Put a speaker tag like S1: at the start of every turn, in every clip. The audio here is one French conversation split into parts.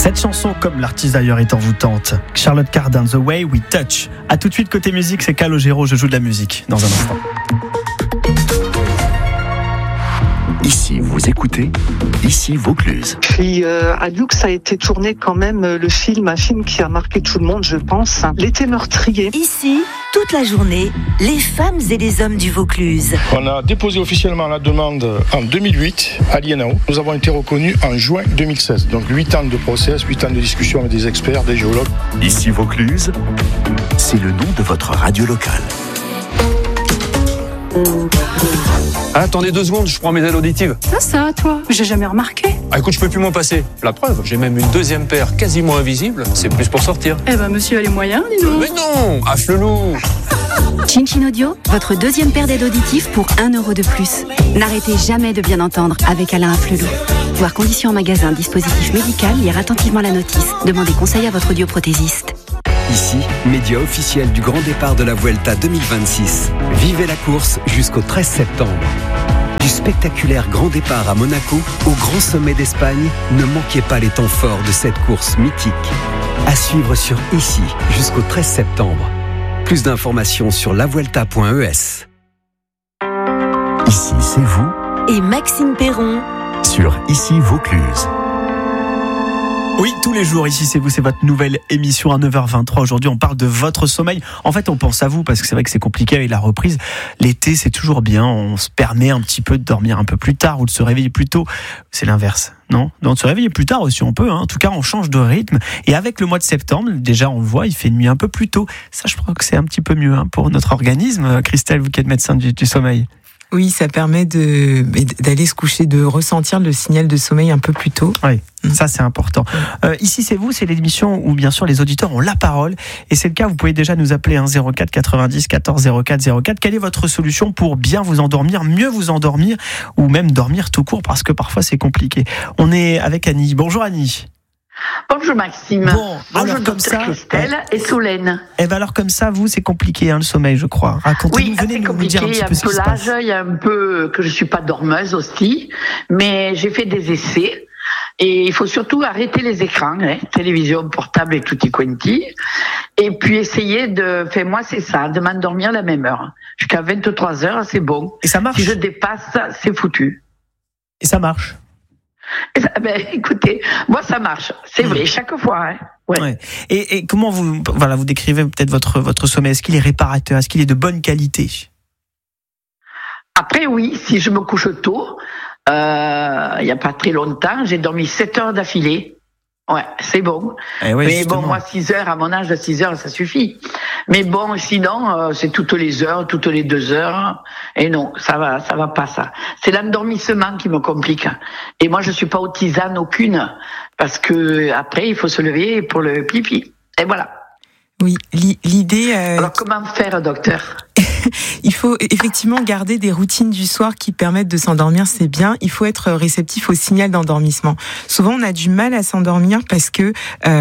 S1: Cette chanson, comme l'artiste d'ailleurs, est envoûtante. Charlotte Cardin, The Way We Touch. A tout de suite côté musique, c'est Calogero, je joue de la musique dans un instant.
S2: Ici, vous écoutez, ici Vaucluse.
S3: Puis à Lux a été tourné quand même un film qui a marqué tout le monde, je pense. L'été meurtrier.
S4: Ici, toute la journée, les femmes et les hommes du Vaucluse.
S5: On a déposé officiellement la demande en 2008 à l'INAO. Nous avons été reconnus en juin 2016. Donc 8 ans de process, 8 ans de discussion avec des experts, des géologues.
S2: Ici Vaucluse, c'est le nom de votre radio locale.
S6: Attendez 2 secondes, je prends mes aides auditives.
S7: Ça, toi, j'ai jamais remarqué.
S6: Ah écoute, je peux plus m'en passer. La preuve, j'ai même une deuxième paire quasiment invisible. C'est plus pour sortir.
S7: Eh ben, monsieur a les moyens, dis donc.
S6: Mais non, à Flelou.
S4: Chin Audio, votre deuxième paire d'aides auditives pour 1 euro de plus. N'arrêtez jamais de bien entendre avec Alain Afflelou. Voir conditions en magasin, dispositif médical, lire attentivement la notice. Demandez conseil à votre audioprothésiste.
S8: Ici, média officiel du grand départ de la Vuelta 2026. Vivez la course jusqu'au 13 septembre. Du spectaculaire grand départ à Monaco au grand sommet d'Espagne, ne manquez pas les temps forts de cette course mythique. À suivre sur Ici jusqu'au 13 septembre. Plus d'informations sur lavuelta.es.
S2: Ici, c'est vous.
S4: Et Maxime Perron.
S2: Sur Ici Vaucluse.
S1: Oui, tous les jours, ici c'est vous, c'est votre nouvelle émission à 9h23. Aujourd'hui, on parle de votre sommeil. En fait, on pense à vous parce que c'est vrai que c'est compliqué avec la reprise. L'été, c'est toujours bien. On se permet un petit peu de dormir un peu plus tard ou de se réveiller plus tôt. C'est l'inverse, non ? Donc, de se réveiller plus tard aussi, on peut. En tout cas, on change de rythme. Et avec le mois de septembre, déjà, on le voit, il fait nuit un peu plus tôt. Ça, je crois que c'est un petit peu mieux pour notre organisme. Christelle, vous qui êtes médecin du sommeil.
S9: Oui, ça permet d'aller se coucher, de ressentir le signal de sommeil un peu plus tôt.
S1: Oui, ça c'est important. Ici c'est vous, c'est l'émission où bien sûr les auditeurs ont la parole. Et c'est le cas, vous pouvez déjà nous appeler 04 90 14 04 04. Quelle est votre solution pour bien vous endormir, mieux vous endormir ou même dormir tout court parce que parfois c'est compliqué. On est avec Annie. Bonjour Annie.
S10: Bonjour Maxime. Bonjour docteur Christelle et Solène.
S1: Et bien alors comme ça, vous, c'est compliqué le sommeil, je crois. Racontez-nous, venez nous dire un petit peu ce qui se passe.
S10: Il y a un peu que je suis pas dormeuse aussi, mais j'ai fait des essais. Et il faut surtout arrêter les écrans, télévision, portable et tutti quanti. Et puis essayer moi c'est ça, de m'endormir à la même heure. Jusqu'à 23h, c'est bon.
S1: Et ça marche?
S10: Si je dépasse, c'est foutu.
S1: Et ça marche?
S10: Écoutez, moi ça marche, c'est vrai, chaque fois.
S1: Ouais. Et comment vous décrivez peut-être votre sommeil? Est-ce qu'il est réparateur? Est-ce qu'il est de bonne qualité?
S10: Après oui, si je me couche tôt, il y a pas très longtemps, j'ai dormi 7 heures d'affilée. Ouais, c'est bon. Mais
S1: justement.
S10: bon, moi 6 heures, à mon âge de 6 heures, ça suffit. Mais bon, sinon, c'est toutes les heures, toutes les 2 heures. Et non, ça va pas ça. C'est l'endormissement qui me complique. Et moi, je suis pas aux tisanes aucune. Parce que après, il faut se lever pour le pipi. Et voilà.
S9: Oui, l'idée...
S10: Alors comment faire, docteur?
S9: Il faut effectivement garder des routines du soir qui permettent de s'endormir, c'est bien. Il faut être réceptif au signal d'endormissement. Souvent, on a du mal à s'endormir parce que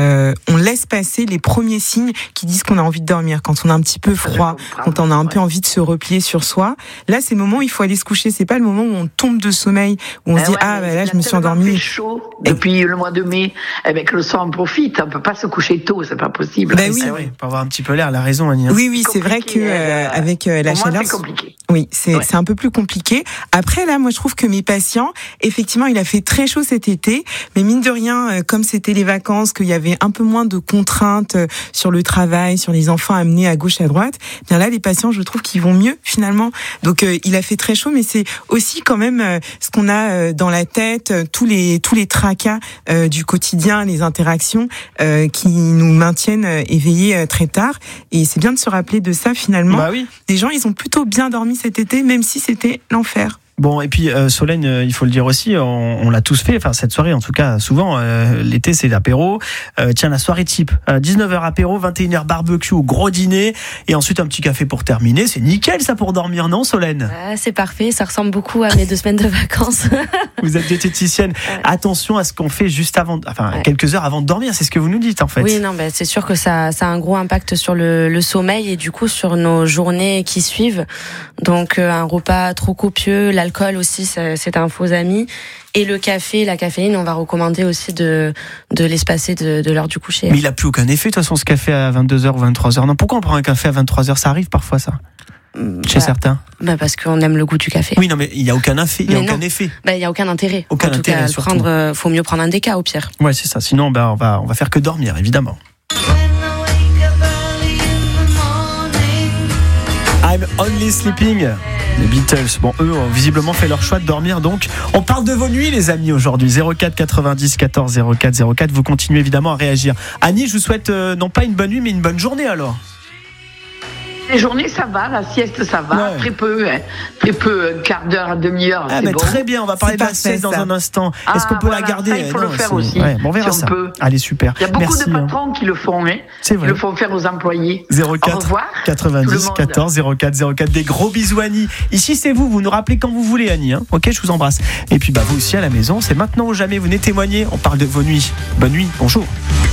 S9: on laisse passer les premiers signes qui disent qu'on a envie de dormir. Quand on a un petit peu froid, quand on a un peu envie de se replier sur soi, là, c'est le moment où il faut aller se coucher. C'est pas le moment où on tombe de sommeil, où on se dit là, je me suis endormie.
S10: Il fait chaud depuis le mois de mai. Avec le soir, on profite. On peut pas se coucher tôt, c'est pas possible.
S1: Oui, pour avoir un petit peu l'air. Elle a raison, Annie.
S9: Oui, c'est vrai que avec la chaleur,
S10: c'est compliqué.
S9: Oui, c'est un peu plus compliqué. Après, là, moi, je trouve que mes patients, effectivement, il a fait très chaud cet été, mais mine de rien, comme c'était les vacances, qu'il y avait un peu moins de contraintes sur le travail, sur les enfants amenés à gauche, à droite, bien là, les patients, je trouve qu'ils vont mieux, finalement. Donc, il a fait très chaud, mais c'est aussi quand même ce qu'on a dans la tête, tous les tracas du quotidien, les interactions qui nous maintiennent éveillés très tard. Et c'est bien de se rappeler de ça, finalement.
S1: Bah oui.
S9: Les gens, ils ont plutôt bien dormi cet été, même si c'était l'enfer.
S1: Bon, et puis Solène, il faut le dire aussi, on l'a tous fait, enfin cette soirée en tout cas, souvent, l'été c'est l'apéro. Tiens, la soirée type, 19h apéro, 21h barbecue au gros dîner, et ensuite un petit café pour terminer. C'est nickel ça pour dormir, non Solène?
S11: C'est parfait, ça ressemble beaucoup à mes 2 semaines de vacances.
S1: Vous êtes diététicienne, attention à ce qu'on fait juste avant, quelques heures avant de dormir, c'est ce que vous nous dites en fait.
S11: Oui, non, c'est sûr que ça a un gros impact sur le sommeil et du coup sur nos journées qui suivent. Donc un repas trop copieux, l'alcool aussi, c'est un faux ami. Et le café, la caféine, on va recommander aussi de l'espacer de l'heure du coucher.
S1: Mais il n'a plus aucun effet, de toute façon, ce café à 22h ou 23h. Non, pourquoi on prend un café à 23h? Ça arrive parfois, ça, chez certains.
S11: Parce qu'on aime le goût du café.
S1: Oui, non, mais il n'y a aucun effet. Il n'y a aucun effet.
S11: Il n'y a aucun intérêt.
S1: Aucun
S11: en tout
S1: intérêt,
S11: cas,
S1: surtout.
S11: faut mieux prendre un déca au pire.
S1: Ouais, c'est ça. Sinon, on va faire que dormir, évidemment. I'm Only Sleeping, les Beatles. Bon, eux ont visiblement fait leur choix de dormir, donc on parle de vos nuits, les amis, aujourd'hui. 04 90 14 04 04. Vous continuez évidemment à réagir. Annie, je vous souhaite non pas une bonne nuit, mais une bonne journée alors.
S10: Les journées, ça va, la sieste, ça va, très peu, un quart d'heure, demi-heure, c'est bon.
S1: Très bien, on va parler de la sieste dans un instant. Est-ce qu'on peut la garder?
S10: Ça, il faut le faire aussi.
S1: Ouais, bon, on verra si ça.
S10: Peut.
S1: Allez, super.
S10: Il y a beaucoup de patrons qui le font,
S1: c'est vrai.
S10: Qui le font faire aux employés.
S1: 04
S10: Au revoir,
S1: 90 14 04 04. Des gros bisous, Annie. Ici, c'est vous nous rappelez quand vous voulez, Annie. Hein. Ok, je vous embrasse. Et puis, vous aussi à la maison, c'est maintenant ou jamais. Venez témoigner. On parle de vos nuits. Bonne nuit, bonjour.